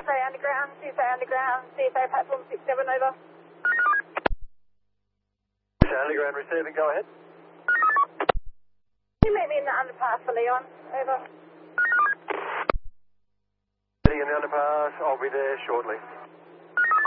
Underground, CSA platform 67, over. Underground receiving, go ahead. Can you meet me in the underpass for Leon, over. Sitting in the underpass, I'll be there shortly.